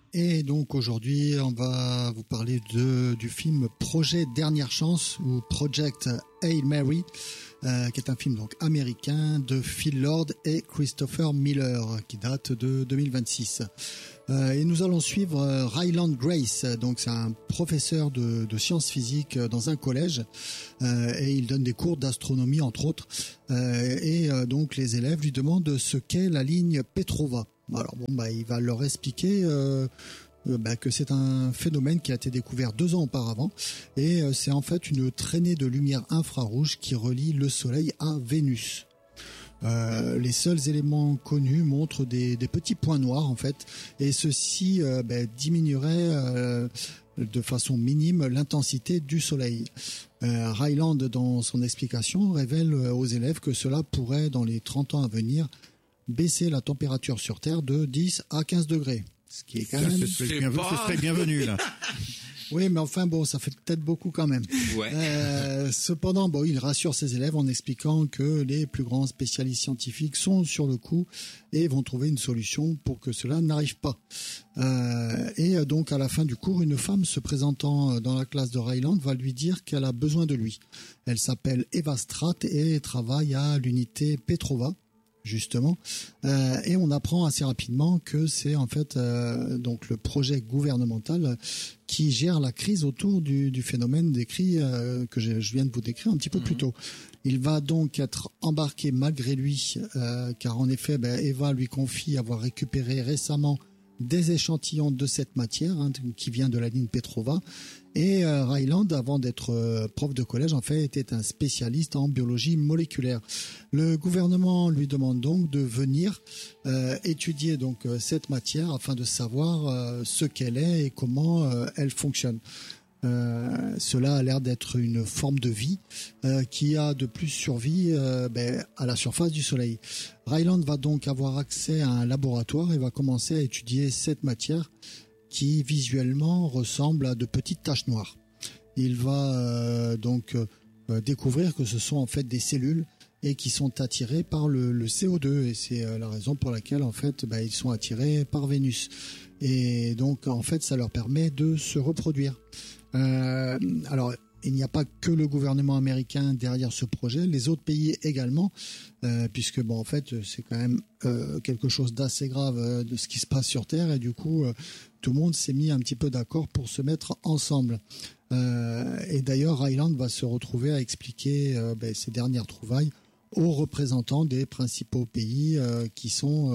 Et donc aujourd'hui, on va vous parler du film Projet Dernière Chance ou Project Hail Mary, qui est un film donc américain de Phil Lord et Christopher Miller, qui date de 2026. Et nous allons suivre Ryland Grace, donc c'est un professeur de sciences physiques dans un collège, et il donne des cours d'astronomie entre autres, et donc les élèves lui demandent ce qu'est la ligne Petrova. Alors il va leur expliquer que c'est un phénomène qui a été découvert 2 ans auparavant, et c'est en fait une traînée de lumière infrarouge qui relie le Soleil à Vénus. Les seuls éléments connus montrent des petits points noirs en fait, et ceci diminuerait de façon minime l'intensité du Soleil. Ryland, dans son explication, révèle aux élèves que cela pourrait, dans les 30 ans à venir, baisser la température sur Terre de 10 à 15 degrés. Ce qui est quand même... Ce serait bienvenu, là. Oui, mais enfin ça fait peut-être beaucoup quand même. Ouais. Cependant, il rassure ses élèves en expliquant que les plus grands spécialistes scientifiques sont sur le coup et vont trouver une solution pour que cela n'arrive pas. Et donc à la fin du cours, une femme se présentant dans la classe de Ryland va lui dire qu'elle a besoin de lui. Elle s'appelle Eva Stratt et travaille à l'unité Petrova, justement, et on apprend assez rapidement que c'est en fait donc le projet gouvernemental qui gère la crise autour du phénomène décrit que je viens de vous décrire un petit peu plus tôt. Il va donc être embarqué malgré lui, car en effet, Eva lui confie avoir récupéré récemment des échantillons de cette matière qui vient de la ligne Petrova. Et Ryland, avant d'être prof de collège, en fait, était un spécialiste en biologie moléculaire. Le gouvernement lui demande donc de venir étudier donc cette matière afin de savoir ce qu'elle est et comment elle fonctionne. Cela a l'air d'être une forme de vie qui a de plus survie à la surface du Soleil. Ryland va donc avoir accès à un laboratoire et va commencer à étudier cette matière qui visuellement ressemble à de petites taches noires. Il va découvrir que ce sont en fait des cellules et qui sont attirées par le CO2, et c'est la raison pour laquelle en fait ils sont attirés par Vénus. Et donc en fait ça leur permet de se reproduire. Alors il n'y a pas que le gouvernement américain derrière ce projet, les autres pays également, puisque en fait c'est quand même quelque chose d'assez grave de ce qui se passe sur Terre, et du coup tout le monde s'est mis un petit peu d'accord pour se mettre ensemble. Et d'ailleurs Ryland va se retrouver à expliquer ses dernières trouvailles aux représentants des principaux pays qui sont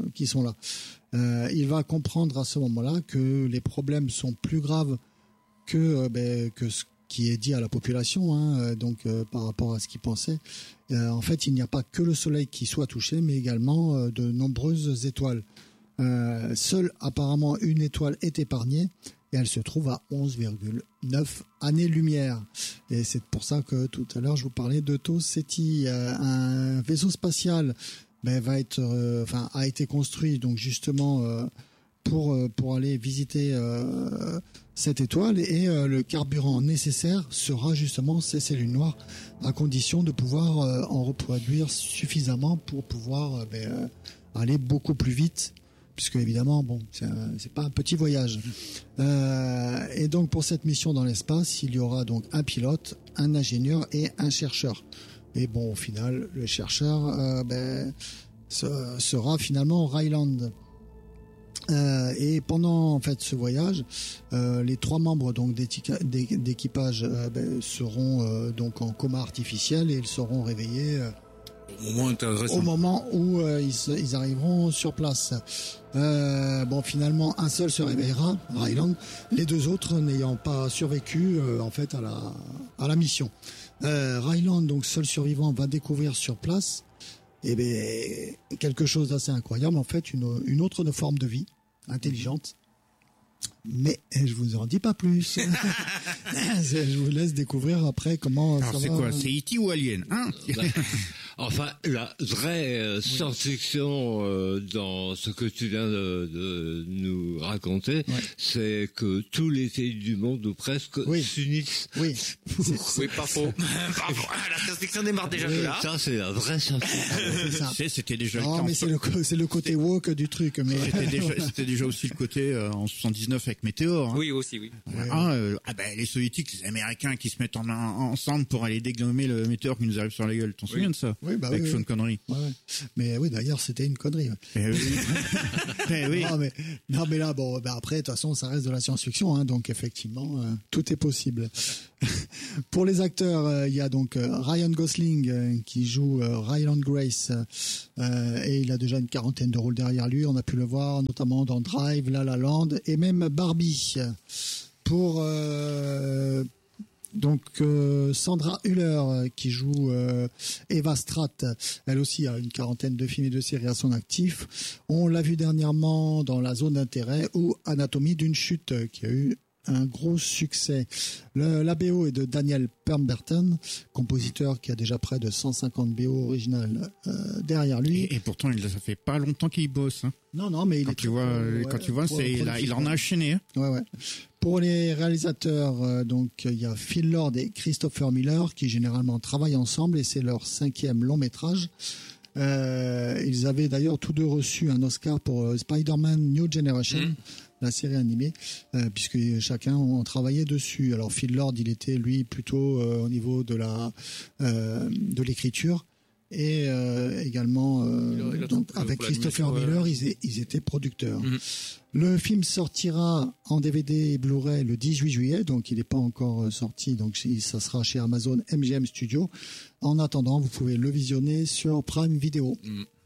là. Il va comprendre à ce moment-là que les problèmes sont plus graves que ce qui est dit à la population, par rapport à ce qu'ils pensaient. En fait, il n'y a pas que le Soleil qui soit touché, mais également de nombreuses étoiles. Seule apparemment une étoile est épargnée, et elle se trouve à 11,9 années-lumière. Et c'est pour ça que tout à l'heure je vous parlais de TOS Ceti, un vaisseau spatial a été construit donc justement pour aller visiter cette étoile, et le carburant nécessaire sera justement ces cellules noires, à condition de pouvoir en reproduire suffisamment pour pouvoir aller beaucoup plus vite, puisque évidemment c'est pas un petit voyage. Et donc pour cette mission dans l'espace, il y aura donc un pilote, un ingénieur et un chercheur. Et au final le chercheur sera finalement Ryland. Et pendant en fait ce voyage, les 3 membres donc d'équipage seront donc en coma artificiel, et ils seront réveillés au moment où ils arriveront sur place. Finalement un seul se réveillera, Ryland, les 2 autres n'ayant pas survécu en fait à la mission. Ryland, donc seul survivant, va découvrir sur place quelque chose d'assez incroyable, en fait une autre forme de vie intelligente, mais je vous en dis pas plus. Je vous laisse découvrir après comment. Alors c'est quoi, c'est E.T. ou Alien, Enfin, la vraie science-fiction dans ce que tu viens de nous raconter, c'est que tous les pays du monde ou presque s'unissent. Oui, oui, pas faux. La science-fiction démarre déjà là. Ça, c'est la vraie science-fiction. C'était déjà. Non, mais c'est le côté woke du truc. Mais c'était déjà aussi le côté en 79 avec Météor. Hein. Oui, aussi, oui. Les soviétiques, les Américains qui se mettent ensemble pour aller dégommer le Météor qui nous arrive sur la gueule. T'en souviens de ça? Oui, avec Sean Connery. Ouais. Mais oui, d'ailleurs, c'était une connerie. Oui. Non, mais là, bon, après, de toute façon, ça reste de la science-fiction, hein, donc effectivement, tout est possible. Pour les acteurs, il y a donc Ryan Gosling qui joue Ryland Grace, et il a déjà une quarantaine de rôles derrière lui. On a pu le voir notamment dans Drive, La La Land et même Barbie. Pour Sandra Hüller qui joue Eva Stratt, elle aussi a une quarantaine de films et de séries à son actif. On l'a vu dernièrement dans La Zone d'intérêt ou Anatomie d'une chute qui a eu un gros succès. La BO est de Daniel Pemberton, compositeur qui a déjà près de 150 BO originales derrière lui. Et pourtant, ça fait pas longtemps qu'il bosse. Hein. Non, mais quand tu vois, il en a enchaîné. Hein. Ouais. Pour les réalisateurs, donc il y a Phil Lord et Christopher Miller qui généralement travaillent ensemble et c'est leur 5e long métrage. Ils avaient d'ailleurs tous deux reçu un Oscar pour Spider-Man New Generation, la série animée, puisque chacun ont travaillé dessus. Alors Phil Lord, il était lui plutôt au niveau de de l'écriture. Et également avec Christopher Miller, ils étaient producteurs. Le film sortira en DVD et Blu-ray le 18 juillet, donc il n'est pas encore sorti, donc ça sera chez Amazon MGM Studio. En attendant, vous pouvez le visionner sur Prime Video.